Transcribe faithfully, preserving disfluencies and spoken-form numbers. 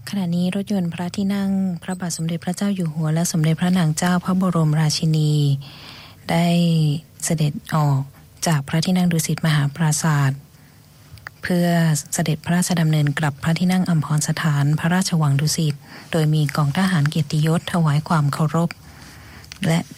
ขณะนี้รถยนต์พระที่นั่งพระบาทสมเด็จพระเจ้าอยู่หัวและสมเด็จพระนางเจ้าพระบรมราชินีได้เสด็จออกจากพระที่นั่งดุสิตมหาปราสาทเพื่อเสด็จพระราชดำเนินกลับพระที่นั่งอัมพรสถานพระราชวังดุสิตโดยมีกองทหารเกียรติยศถวายความเคารพและ